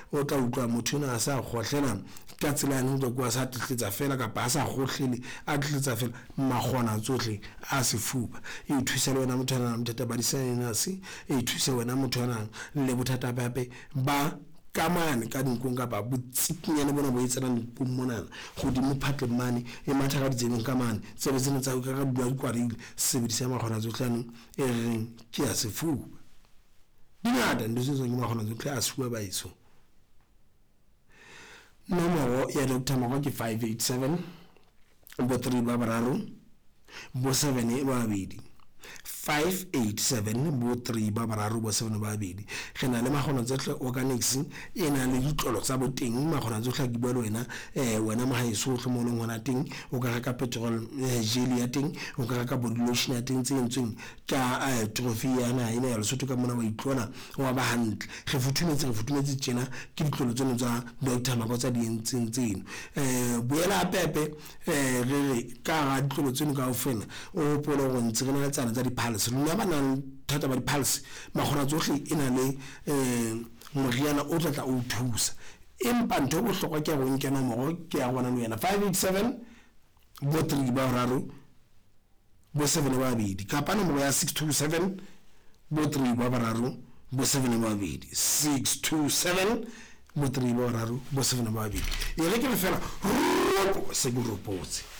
o tla utlwa motho ona a sa gotlhela ka tsela ya ntlo kwa sa tletsa fela ka ba sa gotlhele a tletsa fela magona tsotlhe a sefuba e thusa le wena motho ana motho ba disinus e thusa wena motho ana le bothata bape ba kamane ka dinkong ka ba botsikinyane bona bo etsana dinkong mona go di mo phatle mane e matha ka ditseneng ka mane se be tsena tsa ka bua kwarile se be di sa magona tsotlano e reng ke ya sefuba dingata ndo se tsong magona tsotlhe a sefuba ba iso nomoro ya Dr. Mogo ke 587 bo 3 ba bararo bo 7 ba babedi 587 bo 3 ba bararo bo 7 ba babedi ge na le magona tsotlhe organics e na le ditlolo tsa boteng magona tsotlhe ke bua le wena mo haeso tlo mo leng hona teng o ka reka petrol jelly ya teng o ka reka body lotion ya teng tsentsweng ka trophy yana ina ya Lesotho ka mona wa itlona wa ba hantle ge futhumetse tjena ke ditlolo tseno tsa Dr. Mogo tsa di entseng tseno boela pepe re ka ga ditlolo tseno ka ofela o polo go ntse rena tsana tsa di pulse lona ba nang thata ba di pulse magona tsotlhe ina le moriana o tla o thusa empa ntho go hlokwa ke go nkena mo ke ya gona le yena 587 bo 3 ba bararo bo 7 ba babedi kapa nomoro ya 627 bo 3 ba bararo bo 7 ba babedi 627 bo 3 ba bararo bo 7 ba babedi e re ke fela se go ropotse